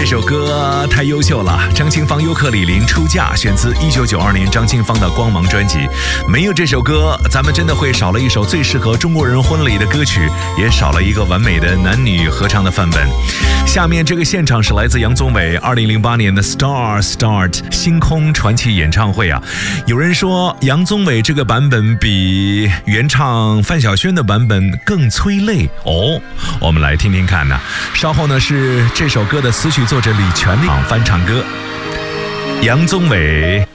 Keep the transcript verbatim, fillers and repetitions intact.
首歌太优秀了，张清芳《尤克里里出嫁》选自一九九二年张清芳的《光芒》专辑。没有这首歌，咱们真的会少了一首最适合中国人婚礼的歌曲，也少了一个完美的男女合唱的范本。下面这个现场是来自杨宗纬二零零八年的 Star Start 星空传奇演唱会啊。有人说杨宗纬这个版本比原唱范晓萱的版本更催泪哦，我们来听听看呢。稍后呢是这首歌的词曲作者李全利翻唱歌，杨宗纬